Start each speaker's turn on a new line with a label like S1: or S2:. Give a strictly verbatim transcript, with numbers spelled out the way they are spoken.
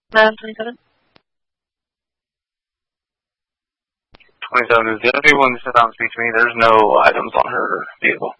S1: Uh, twenty-seven.
S2: twenty-seven is the other one who sat down to speak to me. There's no items on her vehicle.